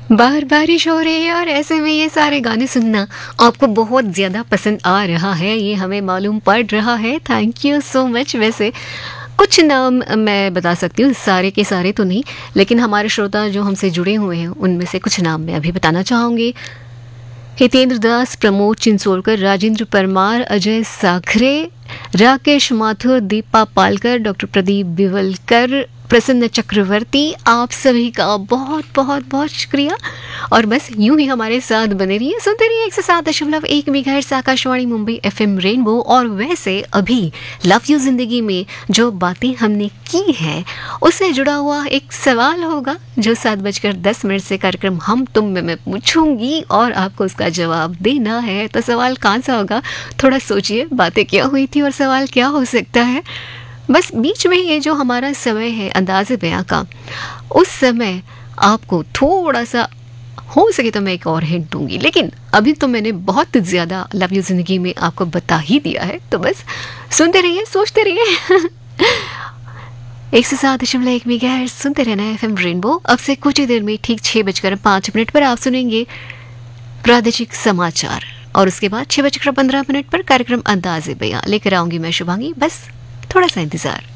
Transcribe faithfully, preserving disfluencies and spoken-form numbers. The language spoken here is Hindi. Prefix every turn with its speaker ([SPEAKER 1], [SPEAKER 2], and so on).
[SPEAKER 1] बाहर बारिश हो रही है और ऐसे में ये सारे गाने सुनना आपको बहुत ज़्यादा पसंद आ रहा है, ये हमें मालूम पड़ रहा है। Thank you so much. वैसे कुछ नाम मैं बता सकती हूँ, सारे के सारे तो नहीं, लेकिन हमारे श्रोता जो हमसे जुड़े हुए हैं उनमें से कुछ नाम मैं अभी बताना चाहूँगी। हितेंद्र दास, प्रमोद चिंचोलकर, राजेंद्र परमार, अजय साखरे, राकेश माथुर, दीपा पालकर, डॉक्टर प्रदीप बिवलकर, प्रसन्न चक्रवर्ती, आप सभी का बहुत बहुत बहुत शुक्रिया। और बस यूं ही हमारे साथ बने रहिए, सुनते रहिए एक सौ सात दशमलव एक megahertz Akashvani Mumbai FM rainbow. और वैसे अभी लव यू जिंदगी में जो बातें हमने की है उससे जुड़ा हुआ एक सवाल होगा जो सात बजकर दस मिनट से कार्यक्रम हम तुम में मैं पूछूंगी और आपको उसका जवाब देना है। तो सवाल कौन सा होगा, थोड़ा सोचिए, बातें क्या हुई थी और सवाल क्या हो सकता है। बस बीच में ये जो हमारा समय है अंदाज़े बयां का, उस समय आपको थोड़ा सा हो सके तो मैं एक और हिंट दूंगी, लेकिन अभी तो मैंने बहुत ज़्यादा लव यू जिंदगी में आपको बता ही दिया है। तो बस सुनते रहिए, सोचते रहिए। एक सौ सात दशमलव एक मेगाहर्ट्ज़ सुनते रहना है एफएम रेनबो। अब से कुछ ही देर में ठीक छः बजकर पाँच मिनट पर आप सुनेंगे प्रादेशिक समाचार और उसके बाद छः बजकर पंद्रह मिनट पर कार्यक्रम अंदाज़े बयां लेकर आऊंगी मैं शुभांगी। बस थोड़ा सा इंतज़ार।